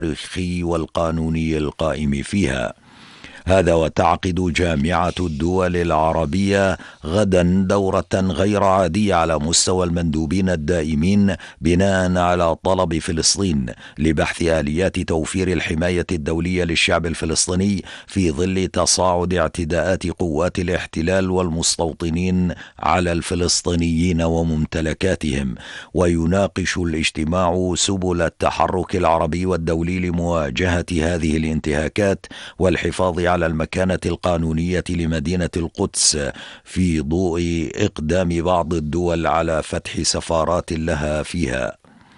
التاريخي والقانوني القائم فيها. هذا وتعقد جامعة الدول العربية غدا دورة غير عادية على مستوى المندوبين الدائمين بناء على طلب فلسطين لبحث آليات توفير الحماية الدولية للشعب الفلسطيني في ظل تصاعد اعتداءات قوات الاحتلال والمستوطنين على الفلسطينيين وممتلكاتهم. ويناقش الاجتماع سبل التحرك العربي والدولي لمواجهة هذه الانتهاكات والحفاظ على المكانة القانونية لمدينة القدس في ضوء إقدام بعض الدول على فتح سفارات لها فيها.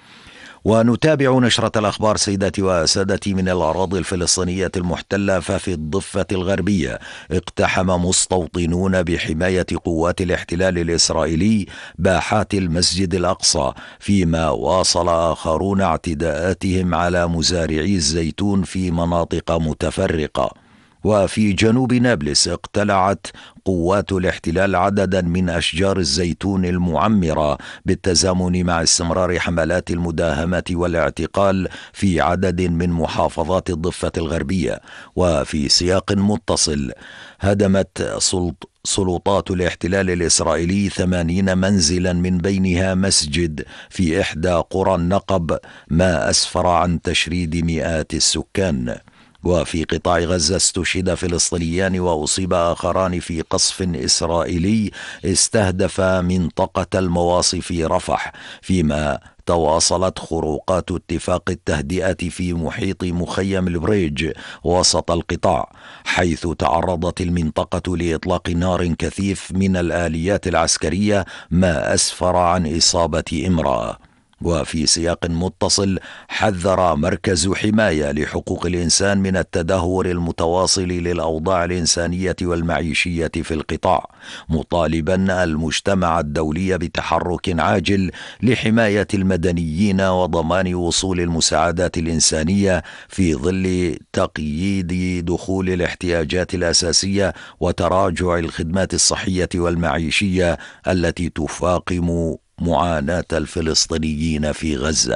ونتابع نشرة الأخبار سيداتي وسادتي من الأراضي الفلسطينية المحتلة. ففي الضفة الغربية اقتحم مستوطنون بحماية قوات الاحتلال الإسرائيلي باحات المسجد الأقصى، فيما واصل آخرون اعتداءاتهم على مزارعي الزيتون في مناطق متفرقة. وفي جنوب نابلس اقتلعت قوات الاحتلال عددا من أشجار الزيتون المعمرة بالتزامن مع استمرار حملات المداهمة والاعتقال في عدد من محافظات الضفة الغربية. وفي سياق متصل هدمت سلطات الاحتلال الإسرائيلي 80 منزلا من بينها مسجد في إحدى قرى النقب، ما أسفر عن تشريد مئات السكان. وفي قطاع غزة استشهد فلسطينيان وأصيب آخران في قصف إسرائيلي استهدف منطقة المواصي في رفح، فيما تواصلت خروقات اتفاق التهدئة في محيط مخيم البريج وسط القطاع، حيث تعرضت المنطقة لإطلاق نار كثيف من الآليات العسكرية، ما أسفر عن إصابة امرأة. وفي سياق متصل حذر مركز حماية لحقوق الإنسان من التدهور المتواصل للأوضاع الإنسانية والمعيشية في القطاع، مطالبا المجتمع الدولي بتحرك عاجل لحماية المدنيين وضمان وصول المساعدات الإنسانية في ظل تقييد دخول الاحتياجات الأساسية وتراجع الخدمات الصحية والمعيشية التي تفاقم معاناة الفلسطينيين في غزة.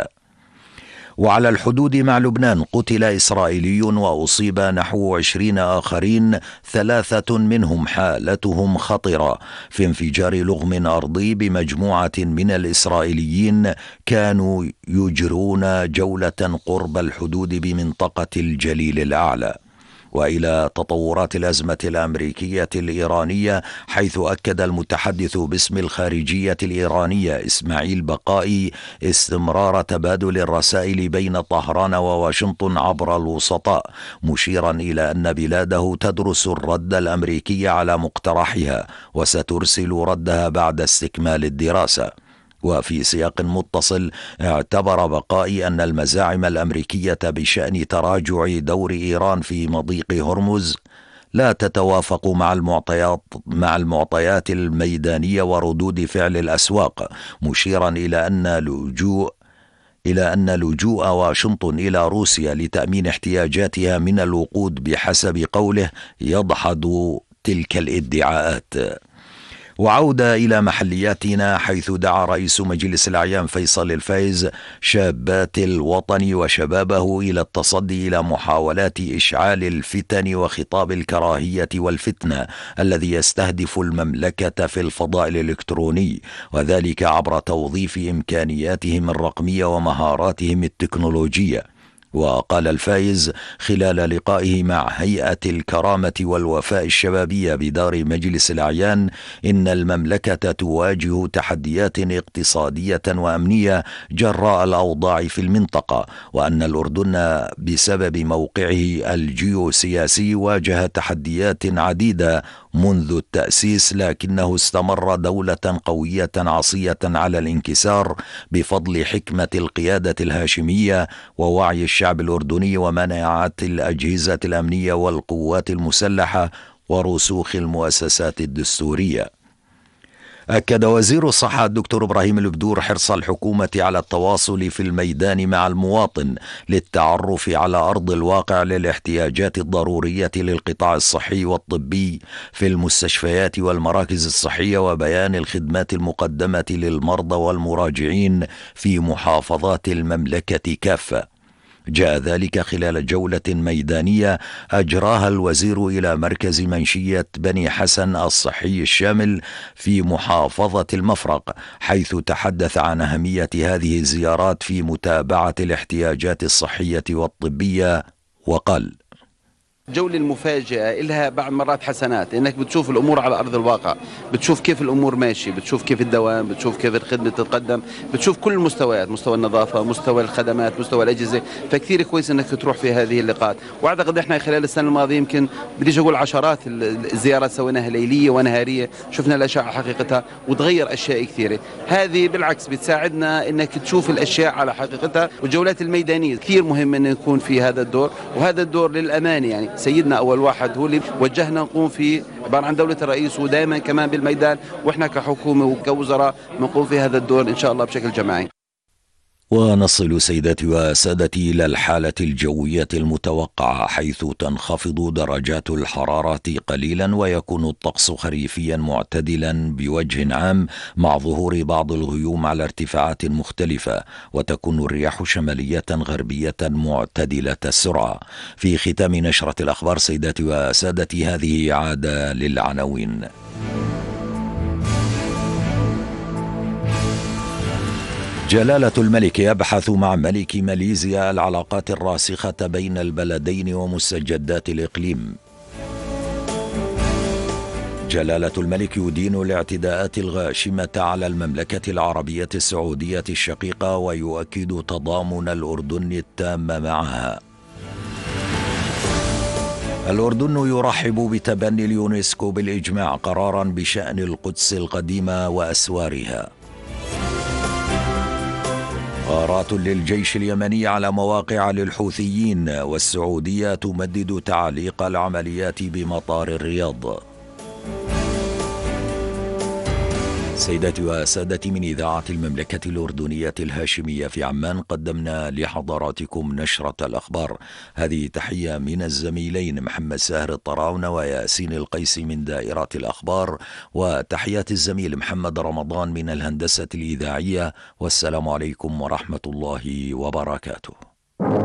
وعلى الحدود مع لبنان قتل إسرائيلي وأصيب نحو 20 آخرين، 3 منهم حالتهم خطرة، في انفجار لغم أرضي بمجموعة من الإسرائيليين كانوا يجرون جولة قرب الحدود بمنطقة الجليل الأعلى. وإلى تطورات الأزمة الأمريكية الإيرانية، حيث أكد المتحدث باسم الخارجية الإيرانية إسماعيل بقائي استمرار تبادل الرسائل بين طهران وواشنطن عبر الوسطاء، مشيرا إلى أن بلاده تدرس الرد الأمريكي على مقترحها وسترسل ردها بعد استكمال الدراسة. وفي سياق متصل اعتبر بقائي أن المزاعم الأمريكية بشأن تراجع دور إيران في مضيق هرمز لا تتوافق مع المعطيات الميدانية وردود فعل الأسواق، مشيرا إلى أن لجوء واشنطن إلى روسيا لتأمين احتياجاتها من الوقود بحسب قوله يدحض تلك الادعاءات. وعودة إلى محلياتنا، حيث دعا رئيس مجلس الأعيان فيصل الفايز شابات الوطن وشبابه إلى التصدي إلى محاولات إشعال الفتن وخطاب الكراهية والفتنة الذي يستهدف المملكة في الفضاء الإلكتروني، وذلك عبر توظيف إمكانياتهم الرقمية ومهاراتهم التكنولوجية. وقال الفايز خلال لقائه مع هيئة الكرامة والوفاء الشبابية بدار مجلس الأعيان إن المملكة تواجه تحديات اقتصادية وأمنية جراء الأوضاع في المنطقة، وأن الأردن بسبب موقعه الجيوسياسي واجه تحديات عديدة منذ التأسيس، لكنه استمر دولة قوية عصية على الانكسار بفضل حكمة القيادة الهاشمية ووعي الشعب الأردني ومناعة الأجهزة الأمنية والقوات المسلحة ورسوخ المؤسسات الدستورية. أكد وزير الصحة الدكتور إبراهيم البدور حرص الحكومة على التواصل في الميدان مع المواطن للتعرف على أرض الواقع للاحتياجات الضرورية للقطاع الصحي والطبي في المستشفيات والمراكز الصحية، وبيان الخدمات المقدمة للمرضى والمراجعين في محافظات المملكة كافة. جاء ذلك خلال جولة ميدانية أجراها الوزير إلى مركز منشية بني حسن الصحي الشامل في محافظة المفرق، حيث تحدث عن أهمية هذه الزيارات في متابعة الاحتياجات الصحية والطبية، وقال: الجولة المفاجئة إلها بعض مرات حسنات، إنك بتشوف الأمور على أرض الواقع، بتشوف كيف الأمور ماشية، بتشوف كيف الدوام، بتشوف كيف الخدمة تتقدم، بتشوف كل المستويات، مستوى النظافة، مستوى الخدمات، مستوى الأجهزة. فكثير كويس إنك تروح في هذه اللقاءات. وأعتقد إحنا خلال السنة الماضية يمكن بديش أقول عشرات الزيارات سويناها ليلية ونهارية، شفنا الأشياء حقيقتها وتغير أشياء كثيرة. هذه بالعكس بتساعدنا إنك تشوف الأشياء على حقيقتها. والجولات الميدانية كثير مهم إنه يكون في هذا الدور، وهذا الدور للأمانة يعني سيدنا أول واحد هو اللي وجهنا نقوم فيه، عبارة عن دولة الرئيس، ودائما كمان بالميدان، وإحنا كحكومة وكوزراء نقوم في هذا الدور إن شاء الله بشكل جماعي. ونصل سيداتي وسادتي إلى الحالة الجوية المتوقعة، حيث تنخفض درجات الحرارة قليلا، ويكون الطقس خريفيا معتدلا بوجه عام، مع ظهور بعض الغيوم على ارتفاعات مختلفة، وتكون الرياح شمالية غربية معتدلة السرعة. في ختام نشرة الأخبار سيداتي وسادتي هذه عادة للعناوين. جلالة الملك يبحث مع ملك ماليزيا العلاقات الراسخة بين البلدين ومستجدات الإقليم. جلالة الملك يدين الاعتداءات الغاشمة على المملكة العربية السعودية الشقيقة، ويؤكد تضامن الأردن التام معها. الأردن يرحب بتبني اليونسكو بالإجماع قرارا بشأن القدس القديمة وأسوارها. غارات للجيش اليمني على مواقع للحوثيين، والسعودية تمدد تعليق العمليات بمطار الرياض. سيداتي وسادتي، من إذاعة المملكة الأردنية الهاشمية في عمان قدمنا لحضراتكم نشرة الأخبار. هذه تحية من الزميلين محمد ساهر الطراونة وياسين القيسي من دائرة الأخبار، وتحيات الزميل محمد رمضان من الهندسة الإذاعية، والسلام عليكم ورحمة الله وبركاته.